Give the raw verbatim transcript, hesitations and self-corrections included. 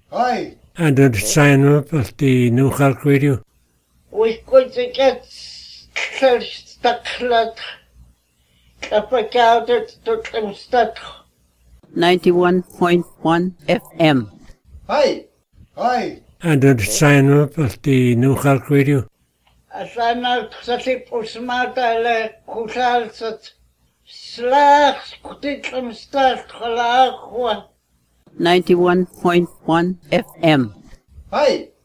Hi. And I'd sign up at the New Cork Radio. We're going to get Staklat Kapakaudet to Klimstad. ninety-one point one F M. Hi. Hi. And I'd sign up at the New Cork Radio. Asana Ksatip Usmata Kusalsat Slach Kutitlimstad Kalakwa. ninety-one point one F M. Hi.